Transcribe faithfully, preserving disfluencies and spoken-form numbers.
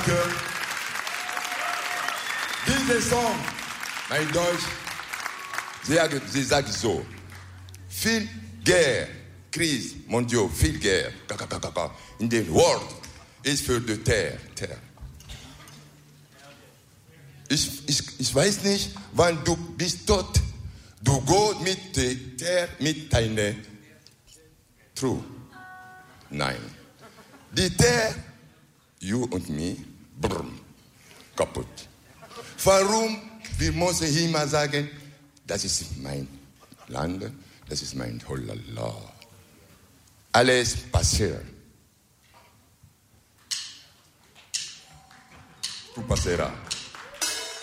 Danke. Dieser Song, mein Deutsch, sie, sie sagt so, viel Guerre, Krise, mon Dieu, viel Guerre, in der World ist für die Terre. Terre. Ich, ich, ich weiß nicht, wann du bist tot, du gehst mit der Terre, mit deiner True. Nein. Die Terre, you und me, brr, kaputt. Warum? Wir müssen immer sagen, das ist mein Land, das ist mein Holala. Alles passiert. Tu passeras.